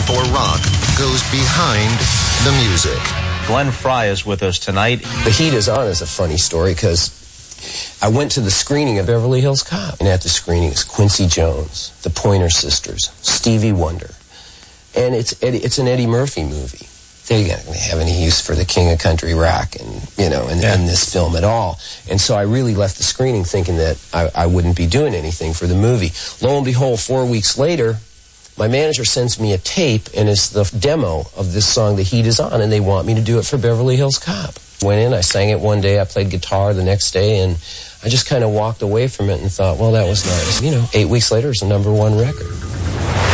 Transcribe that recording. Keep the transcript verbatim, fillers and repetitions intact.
ninety-four Rock goes behind the music. Glenn Frey is with us tonight. The Heat Is On is a funny story because I went to the screening of Beverly Hills Cop, and at the screening is Quincy Jones, the Pointer Sisters, Stevie Wonder, and it's Eddie, it's an Eddie Murphy movie. They don't have any use for the King of Country Rock, and you know, in, yeah. in this film at all. And so I really left the screening thinking that I, I wouldn't be doing anything for the movie. Lo and behold, four weeks later, my manager sends me a tape, and it's the demo of this song, The Heat Is On, and they want me to do it for Beverly Hills Cop. Went in, I sang it one day, I played guitar the next day, and I just kind of walked away from it and thought, well, that was nice. You know, eight weeks later, it's a number one record.